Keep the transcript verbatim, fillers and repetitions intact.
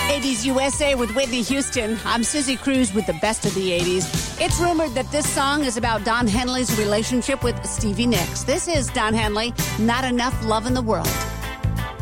eighties U S A with Whitney Houston. I'm Susie Cruz with the best of the eighties. It's rumored that this song is about Don Henley's relationship with Stevie Nicks. This is Don Henley, Not Enough Love in the World.